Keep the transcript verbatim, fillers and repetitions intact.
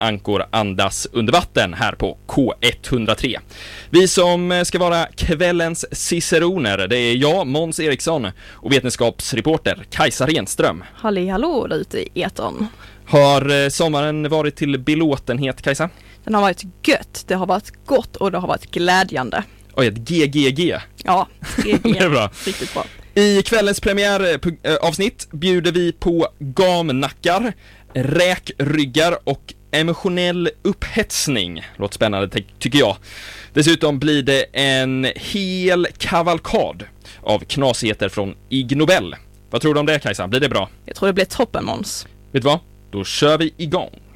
ankor andas under vatten här på K etthundratre. Vi som ska vara kvällens ciceroner, det är jag, Måns Eriksson, och vetenskapsreporter Kajsa Renström. Halli hallå där ute i etern. Har sommaren varit till belåtenhet, Kajsa? Den har varit gött, det har varit gott och det har varit glädjande. Oj, ett G G G. Ja, G G G. Det är bra. Riktigt bra. I kvällens premiäravsnitt bjuder vi på gamnackar, räkryggar och emotionell upphetsning. Låter spännande ty- tycker jag. Dessutom blir det en hel kavalkad av knasigheter från Ig Nobel. Vad tror du om det, Kajsa? Blir det bra? Jag tror det blir toppen, Måns. Vet du vad? Då kör vi igång.